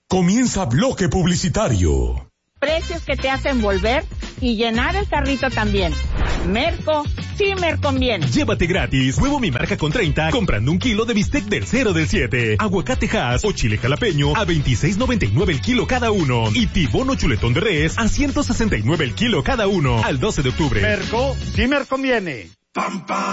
Comienza Bloque Publicitario. Precios que te hacen volver y llenar el carrito también. Merco, sí me conviene. Llévate gratis huevo mi marca con 30 comprando 1 kilo de bistec del 0 del 7. Aguacate Hass o chile jalapeño a $26.99 el kilo cada uno. Y tibono chuletón de res a $169 el kilo cada uno. Al 12 de octubre. Merco, sí me conviene.